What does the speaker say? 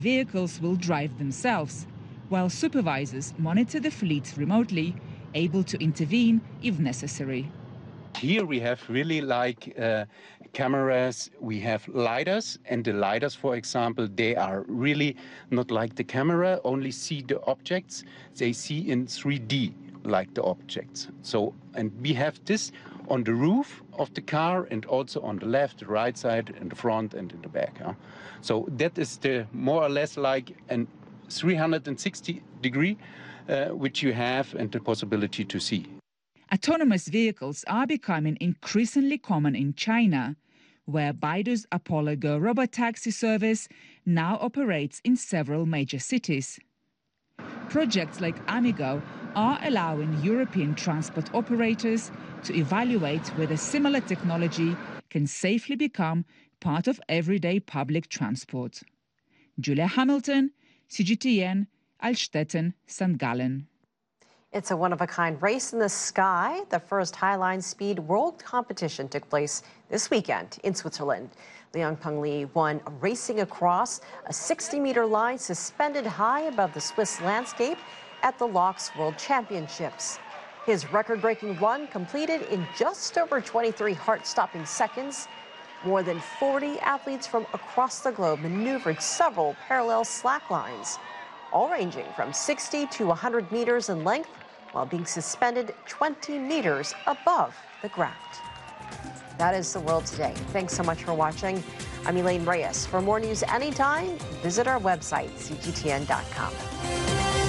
Vehicles will drive themselves, while supervisors monitor the fleet remotely, able to intervene if necessary. Here we have really like cameras, we have lidars, and the lidars, for example, they are really not like the camera, only see the objects, they see in 3D like the objects. So, and we have this on the roof of the car and also on the left, the right side, in the front and in the back. So that is the more or less like an 360 degree which you have and the possibility to see. Autonomous vehicles are becoming increasingly common in China, where Baidu's Apollo Go robotaxi service now operates in several major cities. Projects like Amigo are allowing European transport operators to evaluate whether similar technology can safely become part of everyday public transport. Julia Hamilton, CGTN, Altstetten, St. Gallen. It's a one-of-a-kind race in the sky. The first Highline Speed World Competition took place this weekend in Switzerland. Liang Pengli won racing across a 60-meter line suspended high above the Swiss landscape at the LOX World Championships. His record-breaking run completed in just over 23 heart-stopping seconds. More than 40 athletes from across the globe maneuvered several parallel slack lines, all ranging from 60 to 100 meters in length, while being suspended 20 meters above the ground. That is the world today. Thanks so much for watching. I'm Elaine Reyes. For more news anytime, visit our website, cgtn.com.